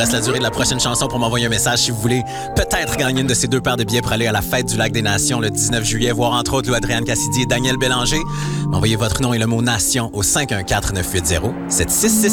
laisse la durée de la prochaine chanson pour m'envoyer un message si vous voulez peut-être gagner une de ces 2 paires de billets pour aller à la fête du Lac des Nations le 19 juillet, voir entre autres Lou-Adrienne Cassidy et Daniel Bélanger. Envoyez votre nom et le mot Nation au 514-980-7666.